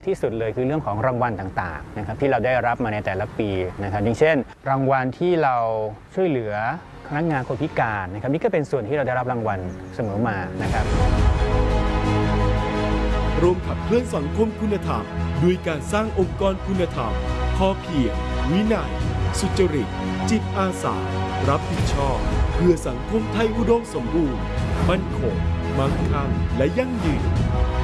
ที่สุดเลยคือเรื่องของรางวัลต่างๆนะครับที่เราได้รับมาในแต่ละปีนะครับอย่างเช่นรางวัลที่เราช่วยเหลือพนักงานคนพิการนะครับนี่ก็เป็นส่วนที่เราได้รับรางวัลเสมอมานะครับร่วมขับเคลื่อนสังคมคุณธรรมด้วยการสร้างองค์กรคุณธรรมพอเพียงวินัยสุจริตจิตอาสารับผิดชอบเพื่อสังคมไทยอุดมสมบูรณ์มั่นคงมั่งคั่งและยั่งยืน